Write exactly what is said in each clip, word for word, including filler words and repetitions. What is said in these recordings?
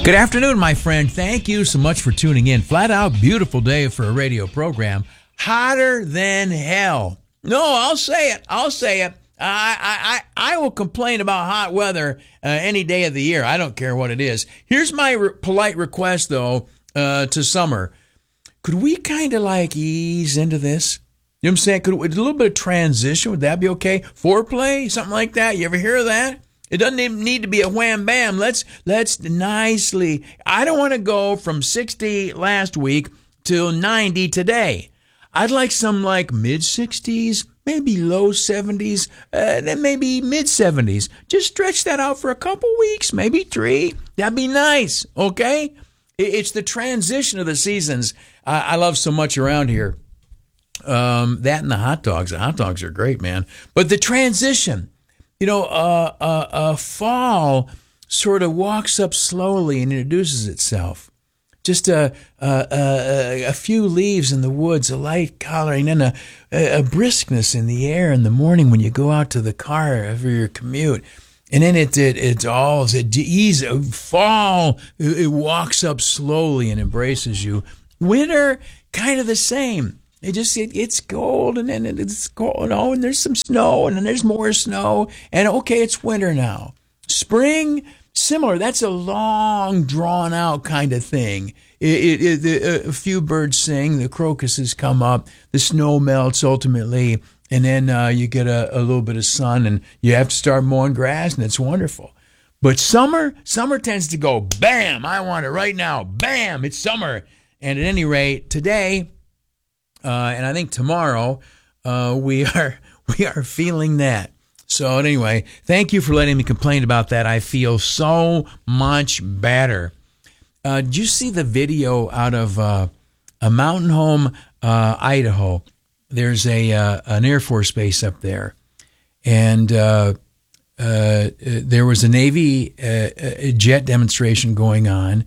Good afternoon, my friend. Thank you so much for tuning in. Flat out beautiful day for a radio program. Hotter than hell. No, I'll say it. I'll say it. I I I, I will complain about hot weather uh, any day of the year. I don't care what it is. Here's my re- polite request, though, uh, to summer. Could we kind of like ease into this? You know what I'm saying? Could a little bit of transition, would that be okay? Foreplay, something like that. You ever hear of that? It doesn't even need to be a wham bam. Let's let's nicely. I don't want to go from sixty last week till ninety today. I'd like some like mid sixties, maybe low seventies, uh, then maybe mid seventies. Just stretch that out for a couple weeks, maybe three. That'd be nice. Okay, it's the transition of the seasons I, I love so much around here. Um, that and the hot dogs. The hot dogs are great, man. But the transition, you know, uh, uh, uh, fall sort of walks up slowly and introduces itself. Just a, a, a, a few leaves in the woods, a light coloring, and a, a briskness in the air in the morning when you go out to the car for your commute. And then it it it's all it ease fall. It walks up slowly and embraces you. Winter, kind of the same. It just it, it's cold and then it's cold. Oh, and there's some snow and then there's more snow. And okay, it's winter now. Spring, similar. That's a long, drawn out kind of thing. It, it, it, a few birds sing. The crocuses come up. The snow melts ultimately, and then uh, you get a, a little bit of sun, and you have to start mowing grass, and it's wonderful. But summer, summer tends to go bam. I want it right now. Bam! It's summer. And at any rate, today. Uh, and I think tomorrow uh, we are we are feeling that. So anyway, thank you for letting me complain about that. I feel so much better. Uh, did you see the video out of uh, a Mountain Home, uh, Idaho? There's a uh, an Air Force base up there, and uh, uh, there was a Navy uh, jet demonstration going on,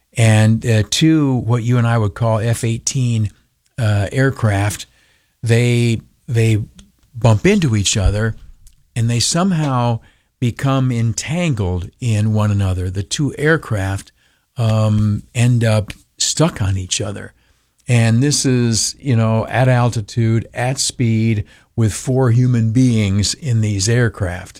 and uh, two what you and I would call F eighteen Uh, aircraft, they they bump into each other, and they somehow become entangled in one another. The two aircraft um, end up stuck on each other, and this is you know at altitude, at speed, with four human beings in these aircraft,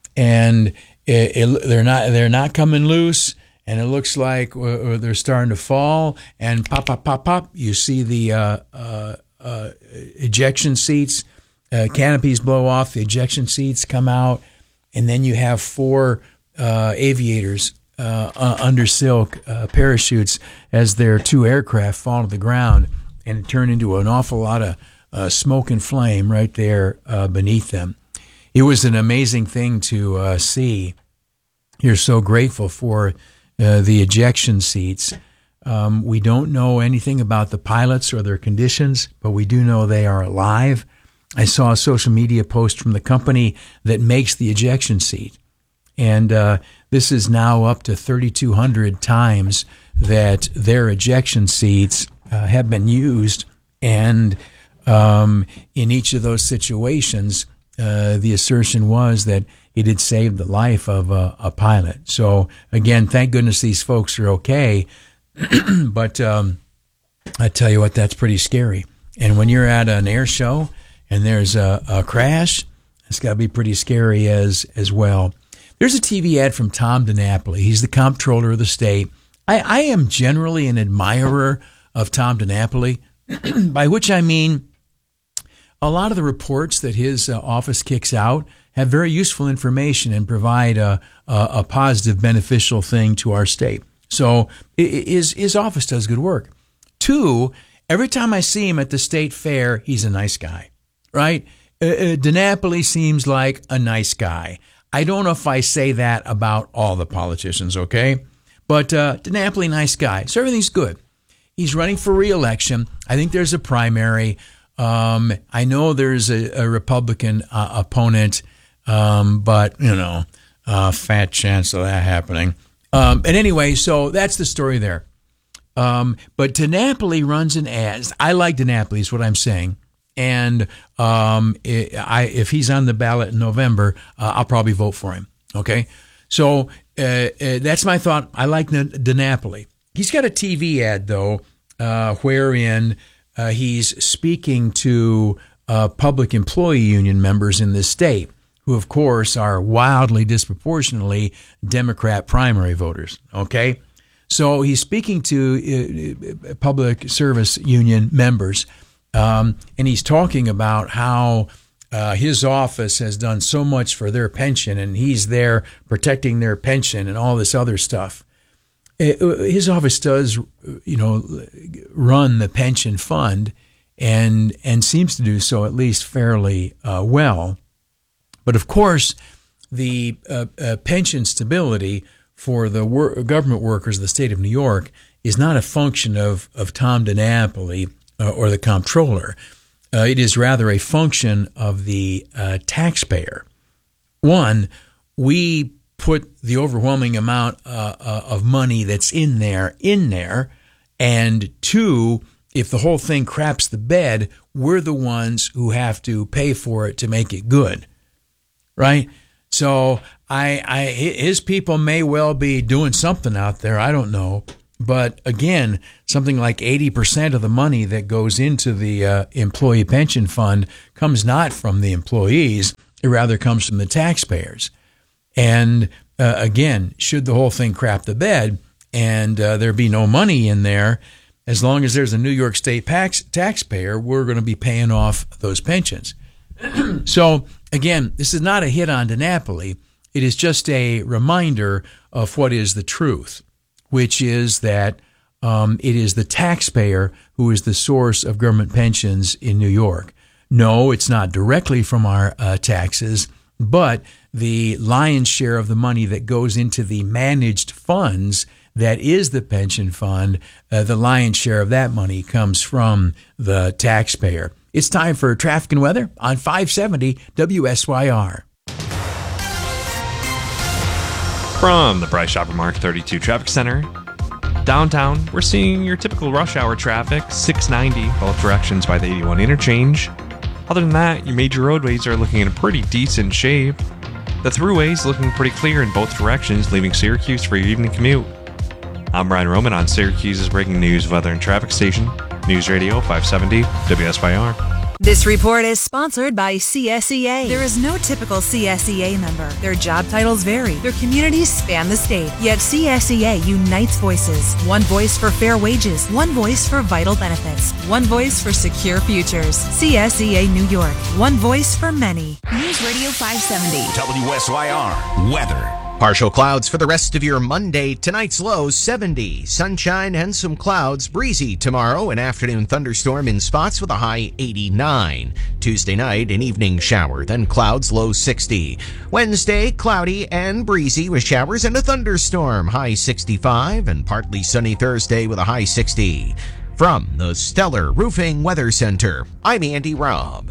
and it, it, they're not they're not coming loose. And it looks like they're starting to fall, and pop, pop, pop, pop. You see the uh, uh, uh, ejection seats, uh, canopies blow off, the ejection seats come out, and then you have four uh, aviators uh, uh, under silk uh, parachutes as their two aircraft fall to the ground and turn into an awful lot of uh, smoke and flame right there uh, beneath them. It was an amazing thing to uh, see. You're so grateful for Uh, the ejection seats. Um, we don't know anything about the pilots or their conditions, but we do know they are alive. I saw a social media post from the company that makes the ejection seat. And uh, this is now up to thirty-two hundred times that their ejection seats uh, have been used. And um, in each of those situations, uh, the assertion was that it had saved the life of a, a pilot. So, again, thank goodness these folks are okay. But um, I tell you what, that's pretty scary. And when you're at an air show and there's a, a crash, it's got to be pretty scary as as well. There's a T V ad from Tom DiNapoli. He's the comptroller of the state. I, I am generally an admirer of Tom DiNapoli, by which I mean a lot of the reports that his uh, office kicks out have very useful information and provide a, a, a positive, beneficial thing to our state. So his, his office does good work. Two, every time I see him at the state fair, he's a nice guy, right? Uh, uh, DiNapoli seems like a nice guy. I don't know if I say that about all the politicians, okay? But uh, DiNapoli, nice guy. So everything's good. He's running for re-election. I think there's a primary. Um, I know there's a, a Republican uh, opponent, um, but, you know, uh, fat chance of that happening. Um, and anyway, so that's the story there. Um, but DiNapoli runs an ad. I like DiNapoli is what I'm saying. And um, it, I, if he's on the ballot in November, uh, I'll probably vote for him. Okay. So uh, uh, that's my thought. I like DiNapoli. He's got a T V ad, though, uh, wherein uh, he's speaking to uh, public employee union members in this state, who, of course, are wildly disproportionately Democrat primary voters, okay? So he's speaking to uh, public service union members, um, and he's talking about how uh, his office has done so much for their pension, and he's there protecting their pension and all this other stuff. His office does, you know, run the pension fund and and seems to do so at least fairly uh, well. But of course, the uh, uh, pension stability for the wor- government workers of the state of New York is not a function of, of Tom DiNapoli uh, or the comptroller. Uh, it is rather a function of the uh, taxpayer. One, we put the overwhelming amount uh, uh, of money that's in there in there, and two, if the whole thing craps the bed, we're the ones who have to pay for it to make it good, right? So I, I his people may well be doing something out there, I don't know, but again, something like eighty percent of the money that goes into the uh, employee pension fund comes not from the employees, it rather comes from the taxpayers. And uh, again, should the whole thing crap the bed and uh, there be no money in there, as long as there's a New York State tax- taxpayer, we're going to be paying off those pensions. So again, this is not a hit on DiNapoli. It is just a reminder of what is the truth, which is that um, it is the taxpayer who is the source of government pensions in New York. No, it's not directly from our uh, taxes, but the lion's share of the money that goes into the managed funds, that is the pension fund, uh, the lion's share of that money comes from the taxpayer. It's time for traffic and weather on five seventy W S Y R. From the Bryce Shopper Mark thirty-two Traffic Center, downtown, we're seeing your typical rush hour traffic, six ninety, both directions by the eighty-one interchange. Other than that, your major roadways are looking in pretty decent shape. The throughway's looking pretty clear in both directions, leaving Syracuse for your evening commute. I'm Brian Roman on Syracuse's breaking news, weather, and traffic station, News Radio five seventy W S Y R. This report is sponsored by C S E A. There is no typical C S E A member. Their job titles vary. Their communities span the state. Yet C S E A unites voices. One voice for fair wages. One voice for vital benefits. One voice for secure futures. C S E A New York. One voice for many. News Radio five seventy. W S Y R. Weather. Partial clouds for the rest of your Monday. Tonight's low seventy. Sunshine and some clouds. Breezy tomorrow. An afternoon thunderstorm in spots with a high eighty-nine. Tuesday night, an evening shower. Then clouds, low sixty. Wednesday, cloudy and breezy with showers and a thunderstorm. High sixty-five. And partly sunny Thursday with a high sixty. From the Stellar Roofing Weather Center, I'm Andy Robb.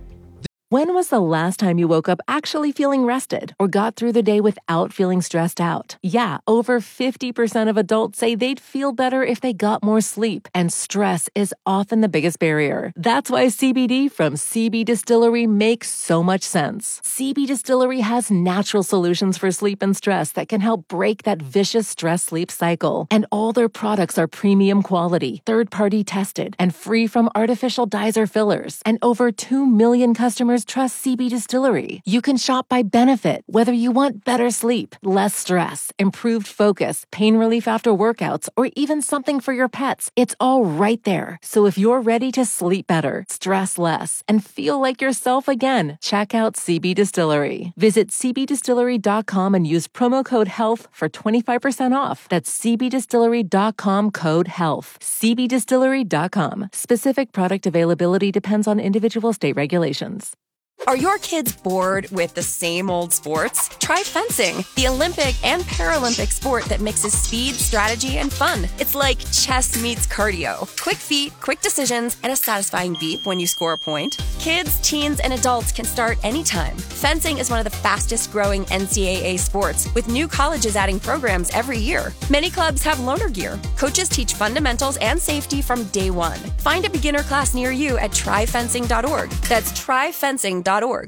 When was the last time you woke up actually feeling rested or got through the day without feeling stressed out? Yeah, over fifty percent of adults say they'd feel better if they got more sleep, and stress is often the biggest barrier. That's why C B D from C B Distillery makes so much sense. C B Distillery has natural solutions for sleep and stress that can help break that vicious stress-sleep cycle. And all their products are premium quality, third-party tested, and free from artificial dyes or fillers. And over two million customers trust C B Distillery. You can shop by benefit, whether you want better sleep, less stress, improved focus, pain relief after workouts, or even something for your pets. It's all right there. So if you're ready to sleep better, stress less, and feel like yourself again, check out C B Distillery. Visit c b distillery dot com and use promo code HEALTH for twenty-five percent off. That's c b distillery dot com code HEALTH. c b distillery dot com. Specific product availability depends on individual state regulations. Are your kids bored with the same old sports? Try fencing, the Olympic and Paralympic sport that mixes speed, strategy, and fun. It's like chess meets cardio. Quick feet, quick decisions, and a satisfying beep when you score a point. Kids, teens, and adults can start anytime. Fencing is one of the fastest growing N C double A sports, with new colleges adding programs every year. Many clubs have loaner gear. Coaches teach fundamentals and safety from day one. Find a beginner class near you at try fencing dot org. That's try fencing dot org.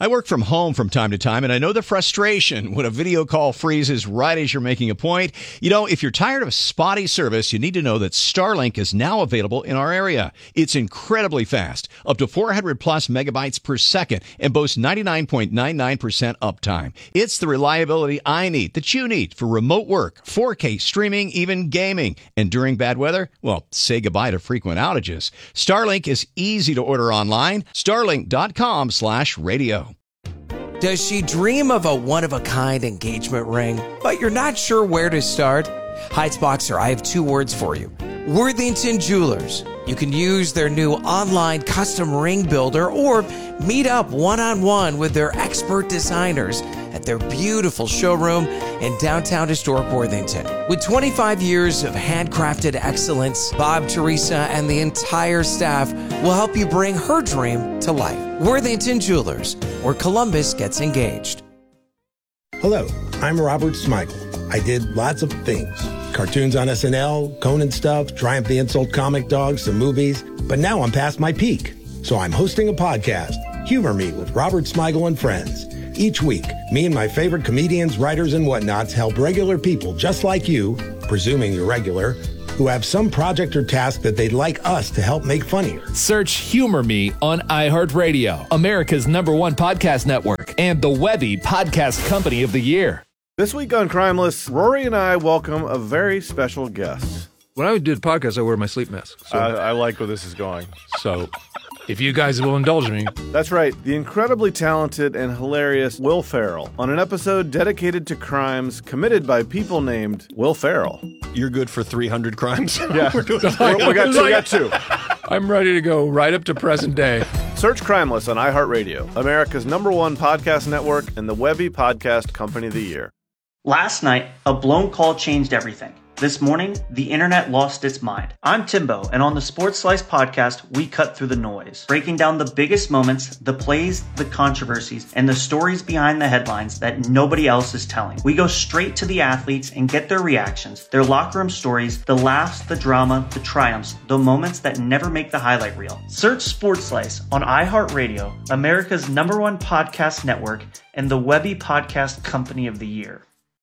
I work from home from time to time, and I know the frustration when a video call freezes right as you're making a point. You know, if you're tired of spotty service, you need to know that Starlink is now available in our area. It's incredibly fast, up to four hundred plus megabytes per second, and boasts ninety-nine point nine nine percent uptime. It's the reliability I need, that you need, for remote work, four K streaming, even gaming. And during bad weather, well, say goodbye to frequent outages. Starlink is easy to order online. Starlink.com slash radio. Does she dream of a one-of-a-kind engagement ring, but you're not sure where to start? Heights Boxer, I have two words for you. Worthington Jewelers. You can use their new online custom ring builder or meet up one-on-one with their expert designers at their beautiful showroom in downtown historic Worthington. With twenty-five years of handcrafted excellence, Bob, Teresa, and the entire staff will help you bring her dream to life. Worthington Jewelers, where Columbus gets engaged. Hello, I'm Robert Smigel. I did lots of things. Cartoons on S N L, Conan stuff, Triumph the Insult comic dogs, some movies. But now I'm past my peak. So I'm hosting a podcast, Humor Me with Robert Smigel and Friends. Each week, me and my favorite comedians, writers, and whatnots help regular people just like you, presuming you're regular, who have some project or task that they'd like us to help make funnier. Search Humor Me on iHeartRadio, America's number one podcast network, and the Webby Podcast Company of the Year. This week on Crimeless, Rory and I welcome a very special guest. When I do the podcast, I wear my sleep mask. So. I, I like where this is going. So, if you guys will indulge me. That's right. The incredibly talented and hilarious Will Ferrell on an episode dedicated to crimes committed by people named Will Ferrell. You're good for three hundred crimes? Yeah. We're doing we got two. We got two. I'm ready to go right up to present day. Search Crimeless on iHeartRadio, America's number one podcast network and the Webby Podcast Company of the Year. Last night, a blown call changed everything. This morning, the internet lost its mind. I'm Timbo, and on the Sports Slice podcast, we cut through the noise, breaking down the biggest moments, the plays, the controversies, and the stories behind the headlines that nobody else is telling. We go straight to the athletes and get their reactions, their locker room stories, the laughs, the drama, the triumphs, the moments that never make the highlight reel. Search Sports Slice on iHeartRadio, America's number one podcast network, and the Webby Podcast Company of the Year.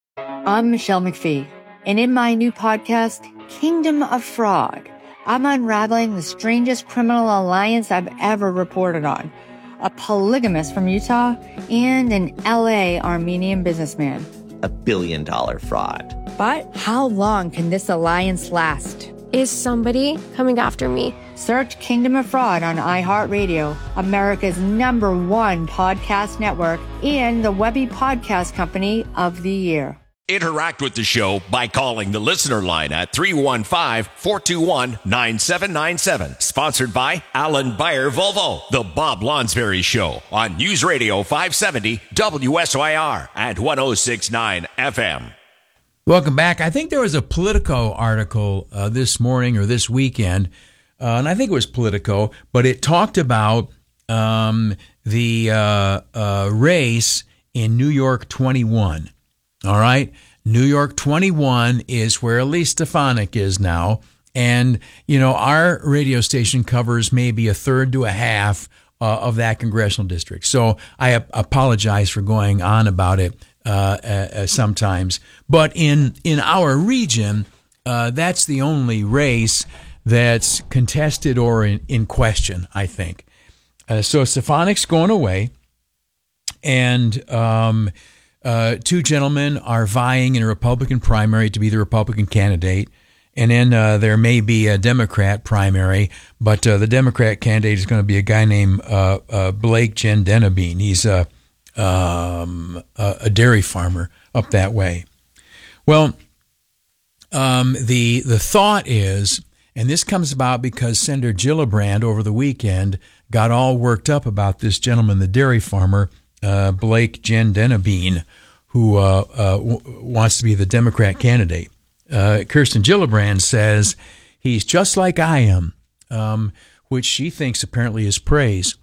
I'm Michelle McPhee, and in my new podcast, Kingdom of Fraud, I'm unraveling the strangest criminal alliance I've ever reported on. A polygamist from Utah and an L A Armenian businessman. A billion dollar fraud. But how long can this alliance last? Is somebody coming after me? Search Kingdom of Fraud on iHeartRadio, America's number one podcast network, and the Webby Podcast Company of the Year. Interact with the show by calling the listener line at three one five, four two one, nine seven nine seven. Sponsored by Alan Bayer Volvo, The Bob Lonsberry Show on News Radio five seventy W S Y R and one oh six point nine F M. Welcome back. I think there was a Politico article uh, this morning or this weekend, uh, and I think it was Politico, but it talked about um, the uh, uh, race in New York twenty-one. All right. New York twenty-one is where Elise Stefanik is now. And, you know, our radio station covers maybe a third to a half uh, of that congressional district. So I ap- apologize for going on about it uh, uh, sometimes. But in, in our region, uh, that's the only race that's contested or in, in question, I think. Uh, so Stefanik's going away. And, um, Uh, two gentlemen are vying in a Republican primary to be the Republican candidate. And then uh, there may be a Democrat primary, but uh, the Democrat candidate is going to be a guy named uh, uh, Blake Jendenabine. He's a, um, a, a dairy farmer up that way. Well, um, the the thought is, and this comes about because Senator Gillibrand over the weekend got all worked up about this gentleman, the dairy farmer, Uh, Blake Jendenabine, who uh, uh, w- wants to be the Democrat candidate. Uh, Kirsten Gillibrand says he's just like I am, um, which she thinks apparently is praise.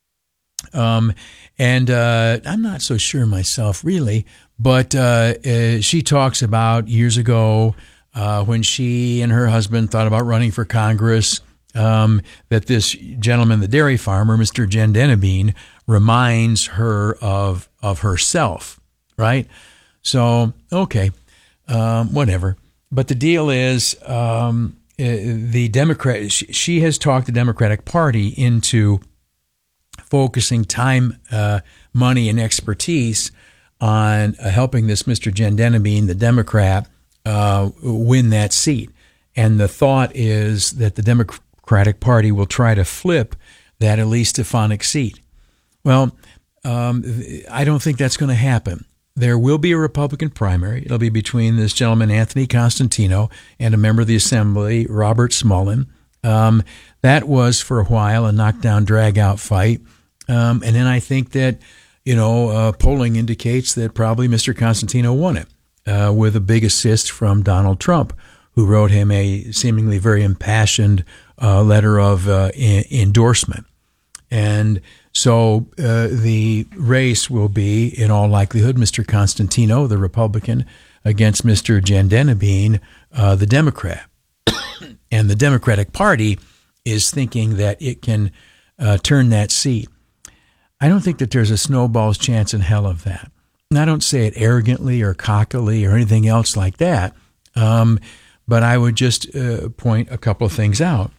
Um, and uh, I'm not so sure myself, really, but uh, uh, she talks about years ago uh, when she and her husband thought about running for Congress, um, that this gentleman, the dairy farmer, Mister Jendenabine, reminds her of of herself, right? So, okay, um, whatever. But the deal is, um, the Democrat, she, she has talked the Democratic Party into focusing time, uh, money, and expertise on uh, helping this Mister Gendenabine, the Democrat, uh, win that seat. And the thought is that the Democratic Party will try to flip that Elise Stefanik seat. Well, um, I don't think that's going to happen. There will be a Republican primary. It'll be between this gentleman, Anthony Constantino, and a member of the Assembly, Robert Smullen. Um, that was, for a while, a knockdown, drag-out fight. Um, and then I think that, you know, uh, polling indicates that probably Mister Constantino won it uh, with a big assist from Donald Trump, who wrote him a seemingly very impassioned uh, letter of uh, I- endorsement. And so uh, the race will be, in all likelihood, Mister Constantino, the Republican, against Mister Gendenabine, uh, the Democrat. And the Democratic Party is thinking that it can uh, turn that seat. I don't think that there's a snowball's chance in hell of that. And I don't say it arrogantly or cockily or anything else like that, um, but I would just uh, point a couple of things out.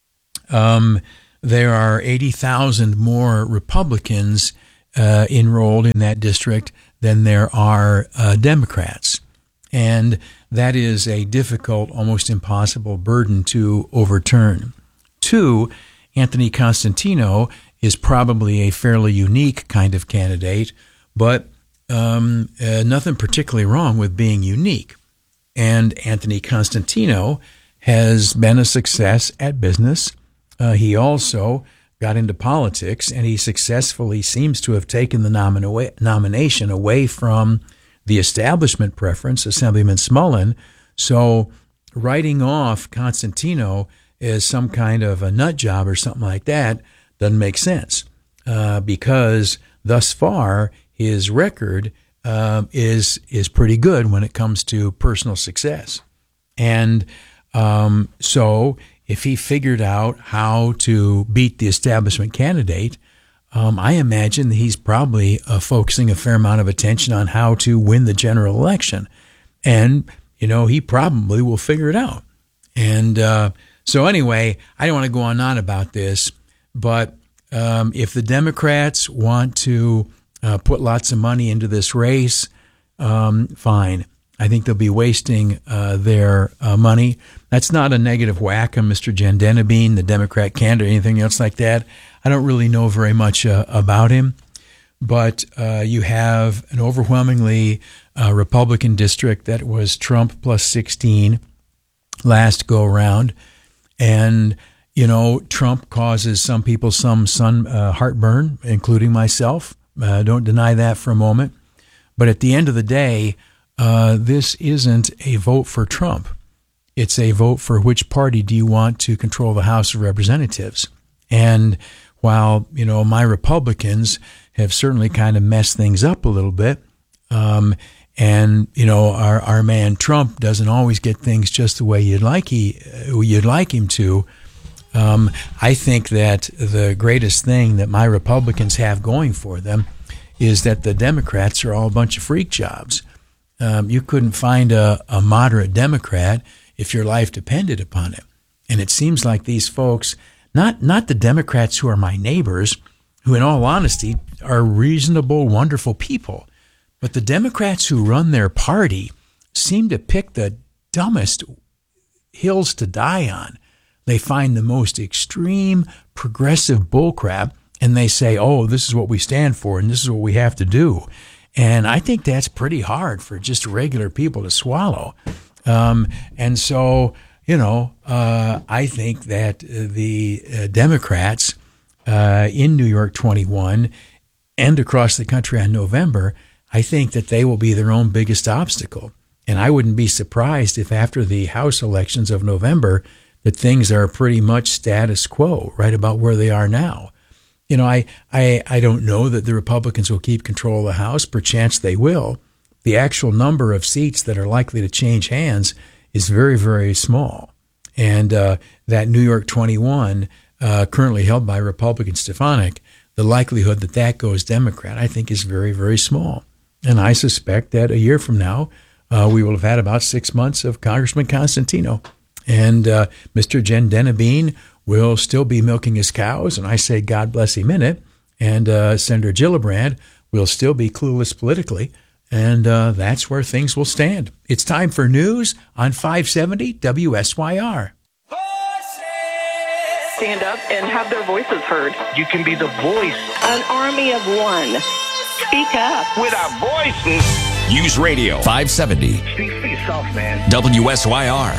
Um There are eighty thousand more Republicans uh, enrolled in that district than there are uh, Democrats. And that is a difficult, almost impossible burden to overturn. Two, Anthony Constantino is probably a fairly unique kind of candidate, but um, uh, nothing particularly wrong with being unique. And Anthony Constantino has been a success at business. Uh, he also got into politics, and he successfully seems to have taken the nomina- nomination away from the establishment preference, Assemblyman Smullen. So writing off Constantino as some kind of a nut job or something like that doesn't make sense uh, because thus far his record uh, is is pretty good when it comes to personal success. And um, so if he figured out how to beat the establishment candidate, um, I imagine that he's probably uh, focusing a fair amount of attention on how to win the general election. And, you know, he probably will figure it out. And uh, so anyway, I don't want to go on and on about this, but um, if the Democrats want to uh, put lots of money into this race, um, fine. I think they'll be wasting uh, their uh, money. That's not a negative whack on Mister Gendenabine, the Democrat candidate, or anything else like that. I don't really know very much uh, about him. But uh, you have an overwhelmingly uh, Republican district that was Trump plus sixteen last go around. And, you know, Trump causes some people some sun, uh, heartburn, including myself. Uh, don't deny that for a moment. But at the end of the day, Uh, this isn't a vote for Trump. It's a vote for which party do you want to control the House of Representatives. And while, you know, my Republicans have certainly kind of messed things up a little bit, um, and, you know, our, our man Trump doesn't always get things just the way you'd like he you'd like him to, um, I think that the greatest thing that my Republicans have going for them is that the Democrats are all a bunch of freak jobs. Um, you couldn't find a, a moderate Democrat if your life depended upon it. And it seems like these folks, not not the Democrats who are my neighbors, who in all honesty are reasonable, wonderful people, but the Democrats who run their party seem to pick the dumbest hills to die on. They find the most extreme progressive bullcrap, and they say, oh, this is what we stand for, and this is what we have to do. And I think that's pretty hard for just regular people to swallow. Um, and so, you know, uh, I think that the uh, Democrats uh, in New York twenty-one and across the country on November, I think that they will be their own biggest obstacle. And I wouldn't be surprised if after the House elections of November that things are pretty much status quo, right about where they are now. You know, I, I, I don't know that the Republicans will keep control of the House. Perchance they will. The actual number of seats that are likely to change hands is very, very small. And uh, that New York twenty-one, uh, currently held by Republican Stefanik, the likelihood that that goes Democrat, I think, is very, very small. And I suspect that a year from now, uh, we will have had about six months of Congressman Constantino. And uh, Mister Jen Dennebean will still be milking his cows, and I say God bless him in it. And uh, Senator Gillibrand will still be clueless politically. And uh, that's where things will stand. It's time for news on five seventy W S Y R. Stand up and have their voices heard. You can be the voice. An army of one. Speak up. With our voices. News Radio five seventy. Speak for yourself, man. W S Y R.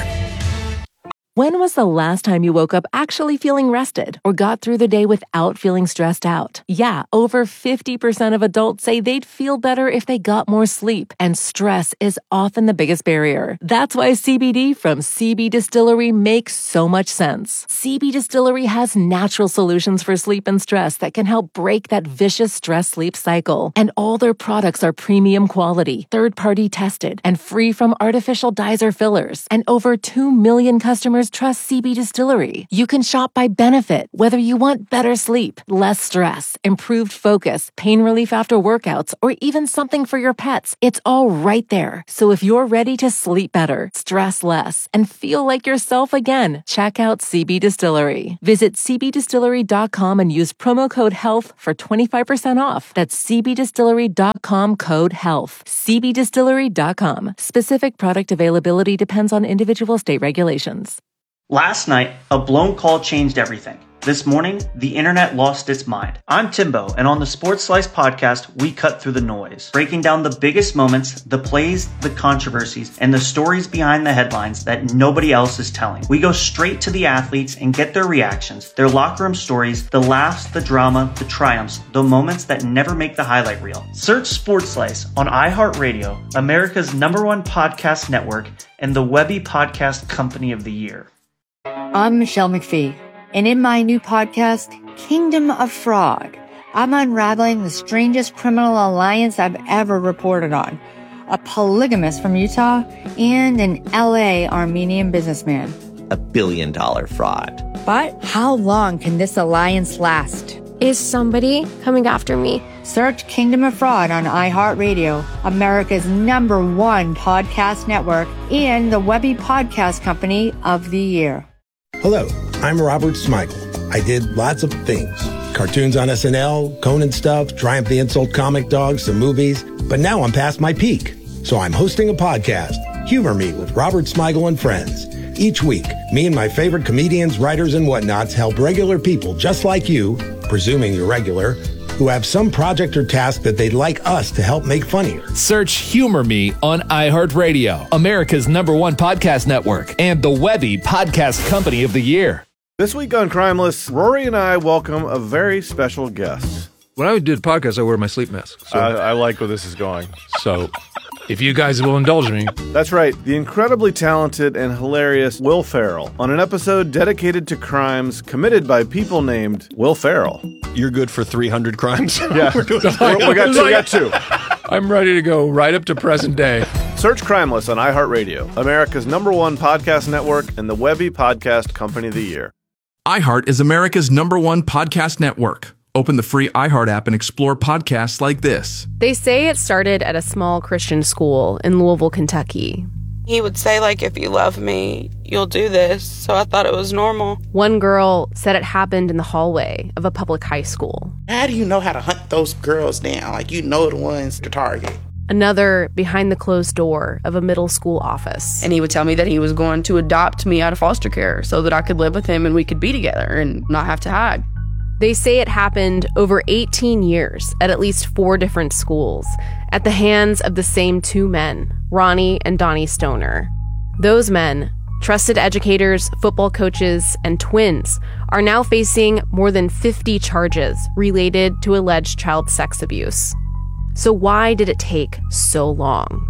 When was the last time you woke up actually feeling rested or got through the day without feeling stressed out? Yeah, over fifty percent of adults say they'd feel better if they got more sleep, and stress is often the biggest barrier. That's why C B D from C B Distillery makes so much sense. C B Distillery has natural solutions for sleep and stress that can help break that vicious stress-sleep cycle. And all their products are premium quality, third-party tested, and free from artificial dyes or fillers. And over two million customers trust C B Distillery. You can shop by benefit, whether you want better sleep, less stress, improved focus, pain relief after workouts, or even something for your pets. It's all right there. So if you're ready to sleep better, stress less, and feel like yourself again, check out C B Distillery. Visit c b distillery dot com and use promo code HEALTH for twenty-five percent off. That's c b distillery dot com code HEALTH. c b distillery dot com. Specific product availability depends on individual state regulations. Last night, a blown call changed everything. This morning, the internet lost its mind. I'm Timbo, and on the Sports Slice podcast, we cut through the noise, breaking down the biggest moments, the plays, the controversies, and the stories behind the headlines that nobody else is telling. We go straight to the athletes and get their reactions, their locker room stories, the laughs, the drama, the triumphs, the moments that never make the highlight reel. Search Sports Slice on iHeartRadio, America's number one podcast network, and the Webby Podcast Company of the Year. I'm Michelle McPhee, and in my new podcast, Kingdom of Fraud, I'm unraveling the strangest criminal alliance I've ever reported on. A polygamist from Utah and an L A Armenian businessman. A billion dollar fraud. But how long can this alliance last? Is somebody coming after me? Search Kingdom of Fraud on iHeartRadio, America's number one podcast network, and the Webby Podcast Company of the Year. Hello, I'm Robert Smigel. I did lots of things. Cartoons on S N L, Conan stuff, Triumph the Insult Comic Dog, some movies. But now I'm past my peak. So I'm hosting a podcast, Humor Me with Robert Smigel and Friends. Each week, me and my favorite comedians, writers, and whatnots help regular people just like you, presuming you're regular, who have some project or task that they'd like us to help make funnier. Search Humor Me on iHeartRadio, America's number one podcast network, and the Webby Podcast Company of the Year. This week on Crimeless, Rory and I welcome a very special guest. When I did podcasts, I wear my sleep mask. So. I, I like where this is going. So, if you guys will indulge me. That's right, the incredibly talented and hilarious Will Ferrell on an episode dedicated to crimes committed by people named Will Ferrell. You're good for three hundred crimes? Yeah, we got two. We got two. I'm ready to go right up to present day. Search Crimeless on iHeartRadio, America's number one podcast network, and the Webby Podcast Company of the Year. iHeart is America's number one podcast network. Open the free iHeart app and explore podcasts like this. They say it started at a small Christian school in Louisville, Kentucky. He would say, like, if you love me, you'll do this. So I thought it was normal. One girl said it happened in the hallway of a public high school. How do you know how to hunt those girls down? Like, you know the ones to target. Another behind the closed door of a middle school office. And he would tell me that he was going to adopt me out of foster care so that I could live with him and we could be together and not have to hide. They say it happened over eighteen years at at least four different schools at the hands of the same two men, Ronnie and Donnie Stoner. Those men, trusted educators, football coaches, and twins, are now facing more than fifty charges related to alleged child sex abuse. So why did it take so long?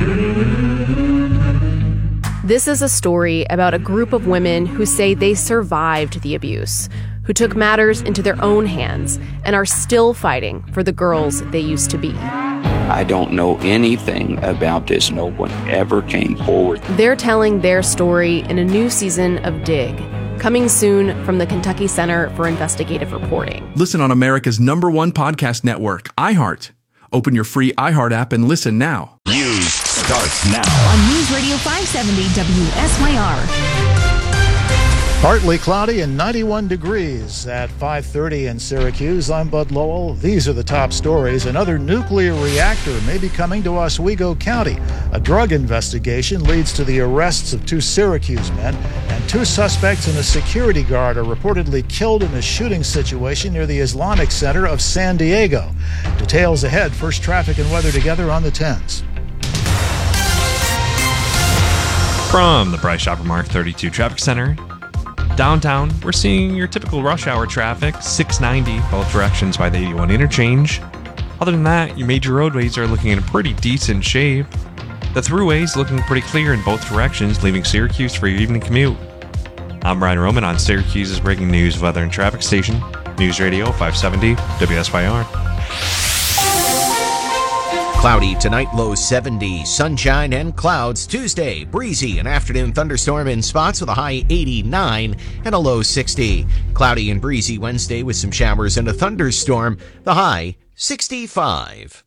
This is a story about a group of women who say they survived the abuse, who took matters into their own hands and are still fighting for the girls they used to be. I don't know anything about this. No one ever came forward. They're telling their story in a new season of Dig, Coming soon from the Kentucky Center for Investigative Reporting. Listen on America's number one podcast network, iHeart. Open your free iHeart app and listen now. News starts now on News Radio five seventy W S Y R. Partly cloudy and ninety-one degrees at five thirty in Syracuse. I'm Bud Lowell. These are the top stories. Another nuclear reactor may be coming to Oswego County. A drug investigation leads to the arrests of two Syracuse men, and two suspects and a security guard are reportedly killed in a shooting situation near the Islamic Center of San Diego. Details ahead. First, traffic and weather together on the tens. From the Bryce Shopper Mark thirty-two Traffic Center. Downtown, we're seeing your typical rush hour traffic, six ninety, both directions by the eighty-one interchange. Other than that, your major roadways are looking in pretty decent shape. The throughways looking pretty clear in both directions, leaving Syracuse for your evening commute. I'm Brian Roman on Syracuse's breaking news, weather, and traffic station, News Radio five seventy W S Y R. Cloudy tonight, low seventy, sunshine and clouds. Tuesday, breezy, an afternoon thunderstorm in spots with a high eighty-nine and a low sixty. Cloudy and breezy Wednesday with some showers and a thunderstorm, the high sixty-five.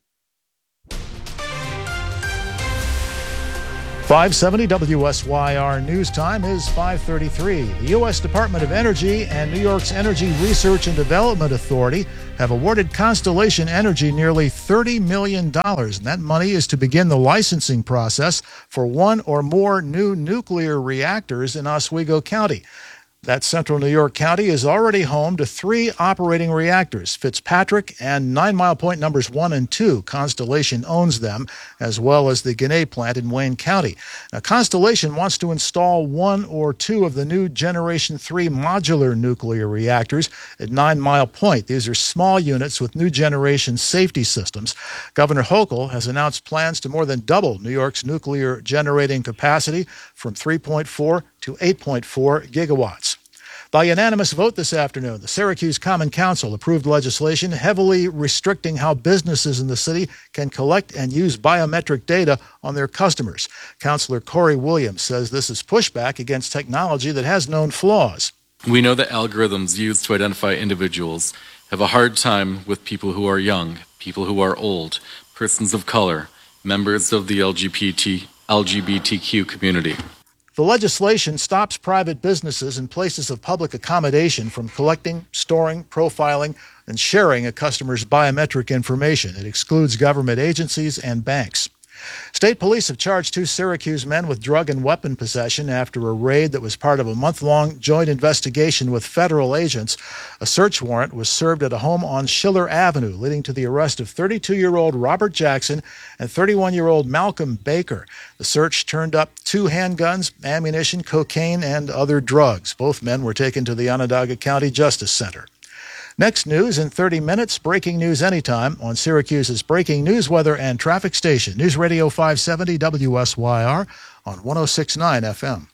five seventy W S Y R news time is five thirty-three. The U S Department of Energy and New York's Energy Research and Development Authority have awarded Constellation Energy nearly thirty million dollars, and that money is to begin the licensing process for one or more new nuclear reactors in Oswego County. That central New York county is already home to three operating reactors, Fitzpatrick and Nine Mile Point numbers one and two. Constellation owns them, as well as the Ginna plant in Wayne County. Now, Constellation wants to install one or two of the new Generation three modular nuclear reactors at Nine Mile Point. These are small units with new generation safety systems. Governor Hochul has announced plans to more than double New York's nuclear generating capacity from three point four to eight point four gigawatts. By unanimous vote this afternoon, the Syracuse Common Council approved legislation heavily restricting how businesses in the city can collect and use biometric data on their customers. Councilor Corey Williams says this is pushback against technology that has known flaws. We know that algorithms used to identify individuals have a hard time with people who are young, people who are old, persons of color, members of the L G B T, L G B T Q community. The legislation stops private businesses and places of public accommodation from collecting, storing, profiling, and sharing a customer's biometric information. It excludes government agencies and banks. State police have charged two Syracuse men with drug and weapon possession after a raid that was part of a month-long joint investigation with federal agents. A search warrant was served at a home on Schiller Avenue, leading to the arrest of thirty-two-year-old Robert Jackson and thirty-one-year-old Malcolm Baker. The search turned up two handguns, ammunition, cocaine, and other drugs. Both men were taken to the Onondaga County Justice Center. Next news in thirty minutes, breaking news anytime on Syracuse's breaking news, weather, and traffic station. News Radio five seventy W S Y R on one oh six point nine F M.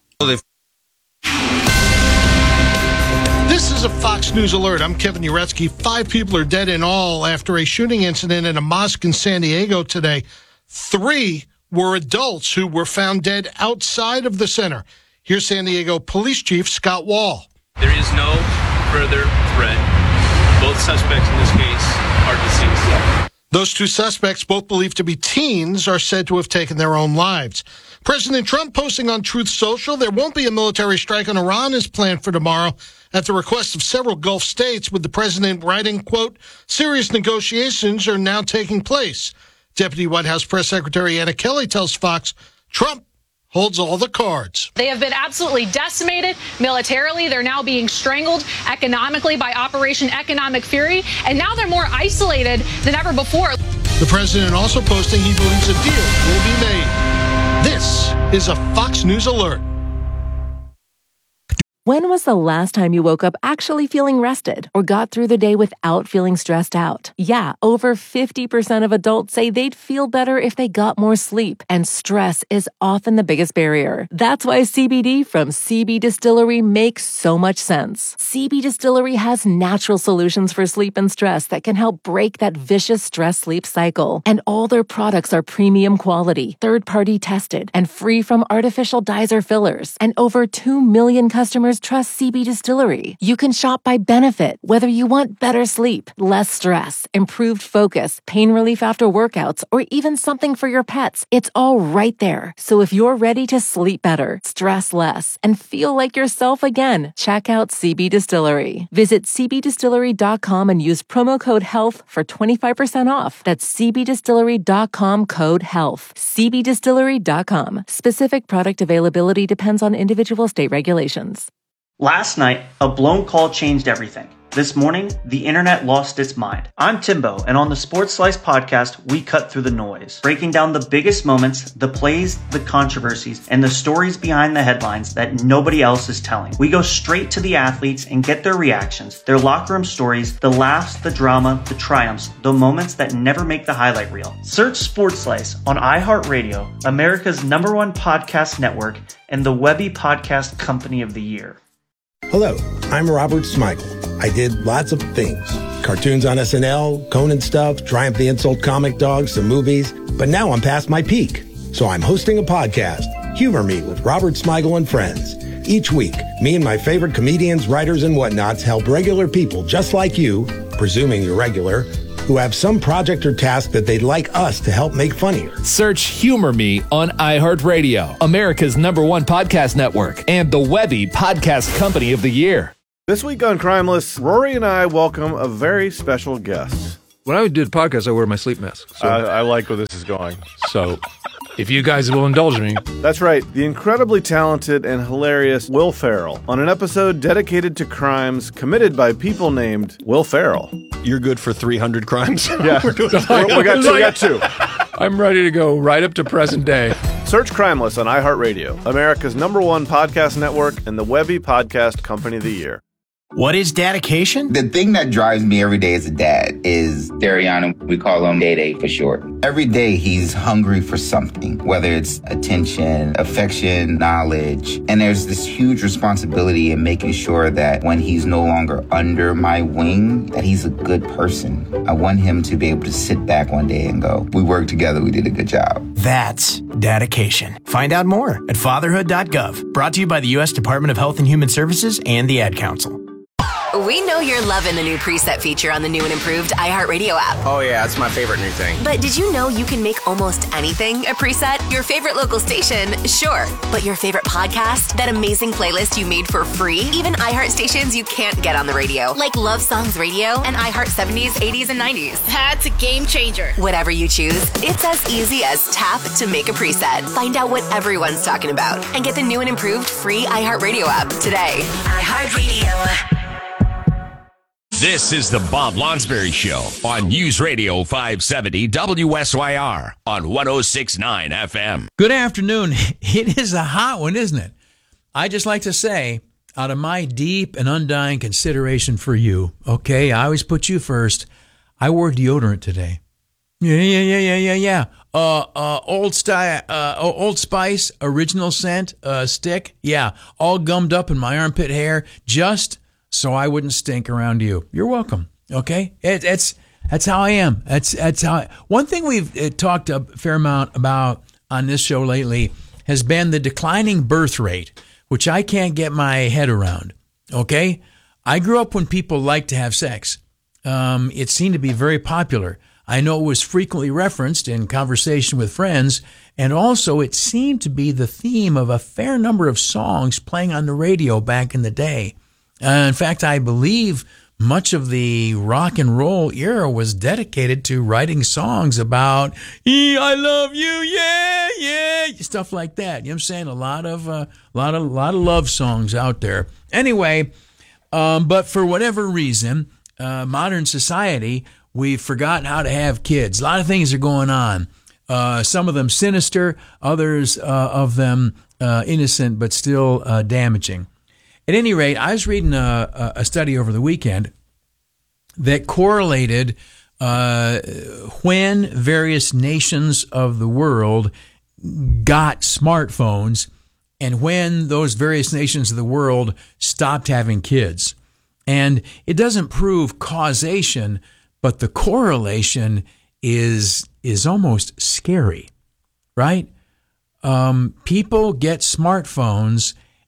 This is a Fox News Alert. I'm Kevin Uretsky. Five people are dead in all after a shooting incident in a mosque in San Diego today. Three were adults who were found dead outside of the center. Here's San Diego Police Chief Scott Wall. There is no further threat. Both suspects in this case are deceased. Those two suspects, both believed to be teens, are said to have taken their own lives. President Trump posting on Truth Social, there won't be a military strike on Iran is planned for tomorrow at the request of several Gulf states, with the president writing, quote, serious negotiations are now taking place. Deputy White House Press Secretary Anna Kelly tells Fox, Trump holds all the cards. They have been absolutely decimated militarily. They're now being strangled economically by Operation Economic Fury, and now they're more isolated than ever before. The president also posting he believes a deal will be made. This is a Fox News Alert. When was the last time you woke up actually feeling rested or got through the day without feeling stressed out? Yeah, over fifty percent of adults say they'd feel better if they got more sleep, and stress is often the biggest barrier. That's why C B D from C B Distillery makes so much sense. C B Distillery has natural solutions for sleep and stress that can help break that vicious stress-sleep cycle. And all their products are premium quality, third-party tested, and free from artificial dyes or fillers. And over two million customers customers trust C B Distillery. You can shop by benefit, whether you want better sleep, less stress, improved focus, pain relief after workouts, or even something for your pets. It's all right there. So if you're ready to sleep better, stress less, and feel like yourself again, check out C B Distillery. Visit c b distillery dot com and use promo code HEALTH for twenty-five percent off. That's c b distillery dot com code HEALTH. c b distillery dot com. Specific product availability depends on individual state regulations. Last night, a blown call changed everything. This morning, the internet lost its mind. I'm Timbo, and on the Sports Slice podcast, we cut through the noise, breaking down the biggest moments, the plays, the controversies, and the stories behind the headlines that nobody else is telling. We go straight to the athletes and get their reactions, their locker room stories, the laughs, the drama, the triumphs, the moments that never make the highlight reel. Search Sports Slice on iHeartRadio, America's number one podcast network, and the Webby Podcast Company of the Year. Hello, I'm Robert Smigel. I did lots of things. Cartoons on S N L, Conan stuff, Triumph the Insult Comic Dog, some movies. But now I'm past my peak. So I'm hosting a podcast, Humor Me with Robert Smigel and Friends. Each week, me and my favorite comedians, writers, and whatnots help regular people just like you, presuming you're regular, who have some project or task that they'd like us to help make funnier. Search Humor Me on iHeartRadio, America's number one podcast network, and the Webby Podcast Company of the Year. This week on Crimeless, Rory and I welcome a very special guest. When I did podcasts, I wear my sleep mask. So, I, I like where this is going. So, if you guys will indulge me. That's right, the incredibly talented and hilarious Will Ferrell on an episode dedicated to crimes committed by people named Will Ferrell. You're good for three hundred crimes? Yeah, We're doing we got two. We got two. I'm ready to go right up to present day. Search Crimeless on iHeartRadio, America's number one podcast network, and the Webby Podcast Company of the Year. What is dedication? The thing that drives me every day as a dad is Dariana. We call him Day Day for short. Every day he's hungry for something, whether it's attention, affection, knowledge. And there's this huge responsibility in making sure that when he's no longer under my wing, that he's a good person. I want him to be able to sit back one day and go, we worked together, we did a good job. That's dedication. Find out more at fatherhood dot gov. Brought to you by the U S Department of Health and Human Services and the Ad Council. We know you're loving the new preset feature on the new and improved iHeartRadio app. Oh, yeah, it's my favorite new thing. But did you know you can make almost anything a preset? Your favorite local station, sure. But your favorite podcast? That amazing playlist you made for free? Even iHeart stations you can't get on the radio, like Love Songs Radio and iHeart seventies, eighties, and nineties. That's a game changer. Whatever you choose, it's as easy as tap to make a preset. Find out what everyone's talking about and get the new and improved free iHeartRadio app today. iHeartRadio. This is the Bob Lonsberry Show on News Radio five seventy W S Y R on one oh six point nine F M. Good afternoon. It is a hot one, isn't it? I just like to say, out of my deep and undying consideration for you, okay, I always put you first, I wore deodorant today. Yeah, yeah, yeah, yeah, yeah, yeah. Uh, uh, Old Style, uh, Old Spice, original scent, uh, stick. Yeah, all gummed up in my armpit hair, just so I wouldn't stink around you. You're welcome. Okay, it, it's that's how I am. That's that's how. I, one thing we've uh, talked a fair amount about on this show lately has been the declining birth rate, which I can't get my head around. Okay, I grew up when people liked to have sex. Um, it seemed to be very popular. I know it was frequently referenced in conversation with friends, and also it seemed to be the theme of a fair number of songs playing on the radio back in the day. Uh, in fact, I believe much of the rock and roll era was dedicated to writing songs about e, "I love you, yeah, yeah," stuff like that. You know what I'm saying? A lot of, uh, lot of, lot of love songs out there. Anyway, um, but for whatever reason, uh, modern society, we've forgotten how to have kids. A lot of things are going on. Uh, some of them sinister, others uh, of them uh, innocent, but still uh, damaging. At any rate, I was reading a, a study over the weekend that correlated uh, when various nations of the world got smartphones and when those various nations of the world stopped having kids. And it doesn't prove causation, but the correlation is is almost scary, right? Um, people get smartphones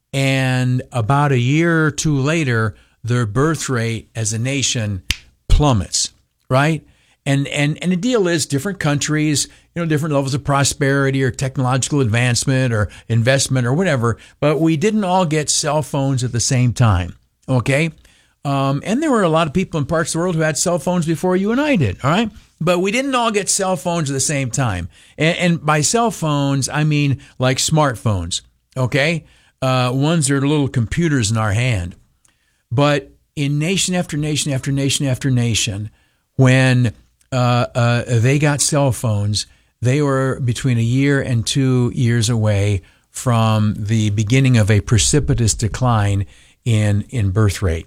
and about a year or two later, their birth rate as a nation plummets, right? And and and the deal is different countries, you know, different levels of prosperity or technological advancement or investment or whatever, but we didn't all get cell phones at the same time, okay? Um, and there were a lot of people in parts of the world who had cell phones before you and I did, all right? But we didn't all get cell phones at the same time. And, and by cell phones, I mean like smartphones, okay? Uh, ones that are little computers in our hand. But in nation after nation after nation after nation, when uh, uh, they got cell phones, they were between a year and two years away from the beginning of a precipitous decline in, in birth rate.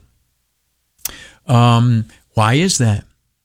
Um, why is that?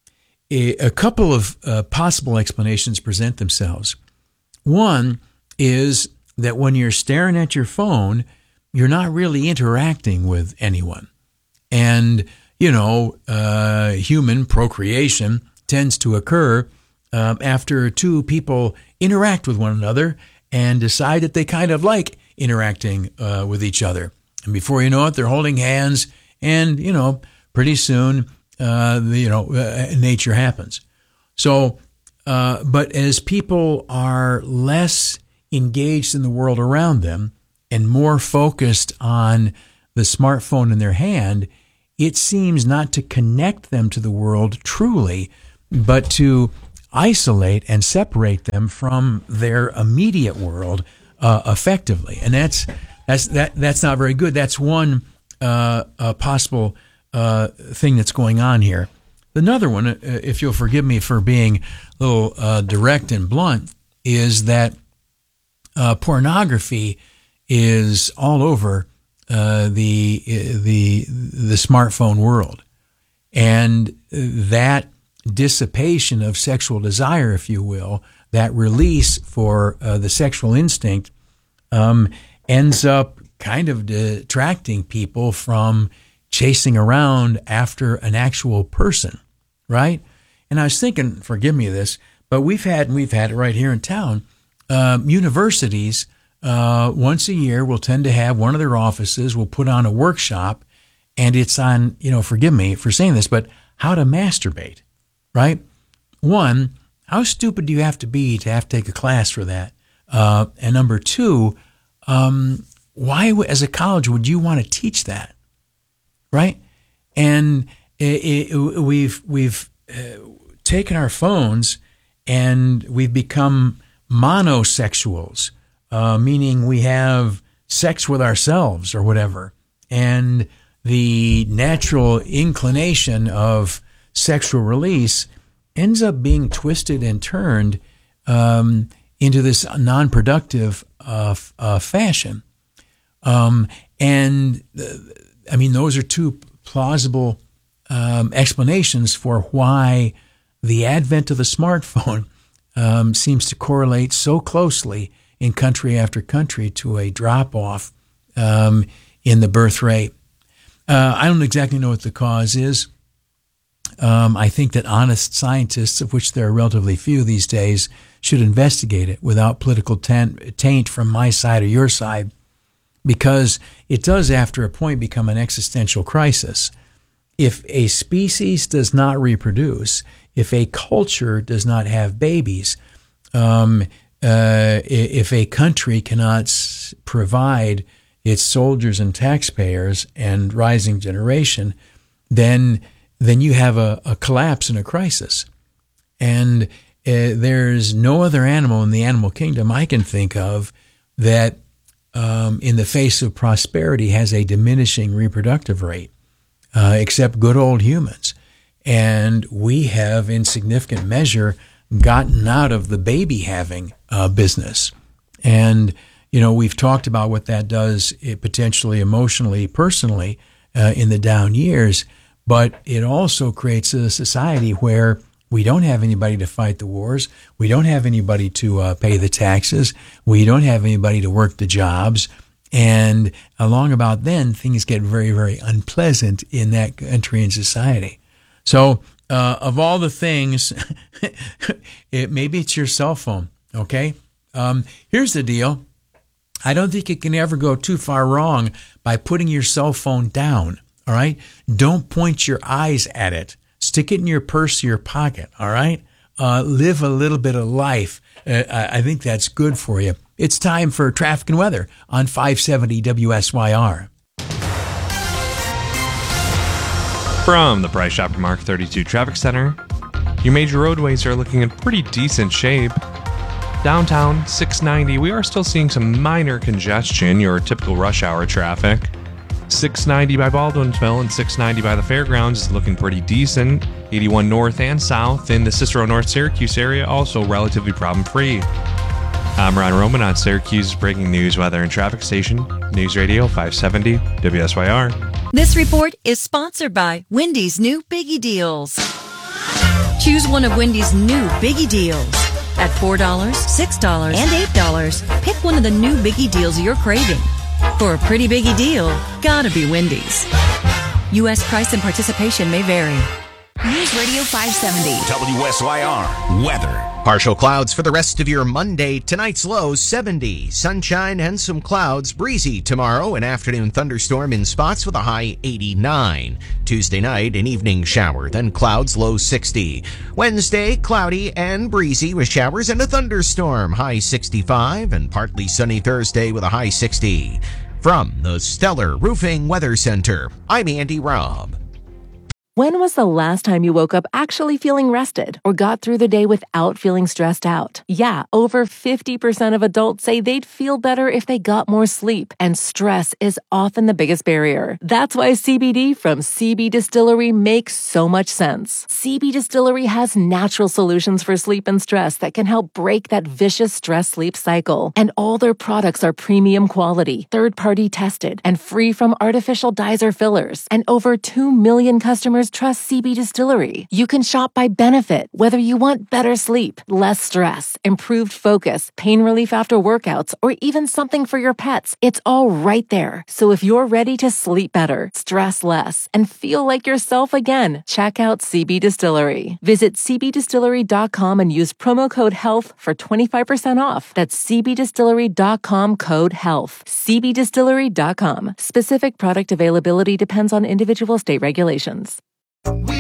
A, a couple of uh, possible explanations present themselves. One is that when you're staring at your phone, you're not really interacting with anyone. And, you know, uh, human procreation tends to occur um, after two people interact with one another and decide that they kind of like interacting uh, with each other. And before you know it, they're holding hands and, you know, pretty soon, uh, you know, uh, nature happens. So, uh, but as people are less engaged in the world around them and more focused on the smartphone in their hand, it seems not to connect them to the world truly, but to isolate and separate them from their immediate world uh, effectively. And that's that's that that's not very good. That's one uh, uh, possible uh, thing that's going on here. Another one, uh, if you'll forgive me for being a little uh, direct and blunt, is that uh, pornography is all over uh, the the the smartphone world, and that dissipation of sexual desire, if you will, that release for uh, the sexual instinct, um, ends up kind of detracting people from chasing around after an actual person, right? And I was thinking, forgive me this, but we've had, and we've had it right here in town, um, universities uh, once a year will tend to have one of their offices will put on a workshop, and it's on, you know, forgive me for saying this, but how to masturbate, right? One, how stupid do you have to be to have to take a class for that? Uh, and number two, um, why, as a college, would you want to teach that, right? And it, it, we've we've uh, taken our phones and we've become monosexuals, uh, meaning we have sex with ourselves or whatever. And the natural inclination of sexual release ends up being twisted and turned um, into this non-productive uh, uh, fashion. Um, and, uh, I mean, those are two plausible um, explanations for why the advent of the smartphone um, seems to correlate so closely in country after country to a drop-off um, in the birth rate. Uh, I don't exactly know what the cause is. Um, I think that honest scientists, of which there are relatively few these days, should investigate it without political taint, taint from my side or your side, because it does, after a point, become an existential crisis. If a species does not reproduce, if a culture does not have babies, um, uh, if a country cannot s- provide its soldiers and taxpayers and rising generation, then then you have a, a collapse and a crisis. And uh, there's no other animal in the animal kingdom I can think of that, um, in the face of prosperity, has a diminishing reproductive rate, uh, except good old humans. And we have, in significant measure, gotten out of the baby having uh, business. And, you know, we've talked about what that does it potentially emotionally, personally, uh, in the down years. But it also creates a society where we don't have anybody to fight the wars. We don't have anybody to uh, pay the taxes. We don't have anybody to work the jobs. And along about then, things get very, very unpleasant in that country and society. So uh, of all the things, it, maybe it's your cell phone, okay? Um, here's the deal. I don't think you can ever go too far wrong by putting your cell phone down, all right? Don't point your eyes at it. Stick it in your purse or your pocket, all right? Uh, live a little bit of life. Uh, I think that's good for you. It's time for traffic and weather on five seventy W S Y R. From the Price Chopper Mark thirty-two Traffic Center, your major roadways are looking in pretty decent shape. Downtown, six ninety, we are still seeing some minor congestion, your typical rush hour traffic. six ninety by Baldwinsville and six ninety by the Fairgrounds is looking pretty decent. eighty-one North and South in the Cicero North Syracuse area also relatively problem-free. I'm Ron Roman on Syracuse's breaking news, weather, and traffic station, News Radio five seventy W S Y R. This report is sponsored by Wendy's new Biggie Deals. Choose one of Wendy's new Biggie Deals. At four dollars, six dollars, and eight dollars, pick one of the new Biggie Deals you're craving. For a pretty biggie deal, gotta be Wendy's. U S price and participation may vary. News Radio five seventy. W S Y R weather. Partial clouds for the rest of your Monday. Tonight's low seventy. Sunshine and some clouds. Breezy tomorrow. An afternoon thunderstorm in spots with a high eighty-nine. Tuesday night, an evening shower. Then clouds, low sixty. Wednesday, cloudy and breezy with showers and a thunderstorm. High sixty-five. And partly sunny Thursday with a high sixty. From the Stellar Roofing Weather Center, I'm Andy Robb. When was the last time you woke up actually feeling rested or got through the day without feeling stressed out? Yeah, over fifty percent of adults say they'd feel better if they got more sleep, and stress is often the biggest barrier. That's why C B D from C B Distillery makes so much sense. C B Distillery has natural solutions for sleep and stress that can help break that vicious stress-sleep cycle. And all their products are premium quality, third-party tested, and free from artificial dyes or fillers. And over two million customers trust C B Distillery. You can shop by benefit, whether you want better sleep, less stress, improved focus, pain relief after workouts, or even something for your pets. It's all right there. So if you're ready to sleep better, stress less, and feel like yourself again, check out C B Distillery. Visit c b distillery dot com and use promo code HEALTH for twenty-five percent off. That's c b distillery dot com code HEALTH. c b distillery dot com. Specific product availability depends on individual state regulations. We